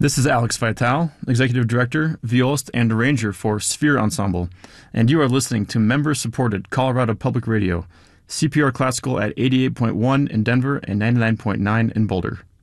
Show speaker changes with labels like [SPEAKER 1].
[SPEAKER 1] This is Alex Vital, Executive Director, Violist, and Arranger for Sphere Ensemble, and you are listening to member-supported Colorado Public Radio, CPR Classical at 88.1 in Denver and 99.9 in Boulder.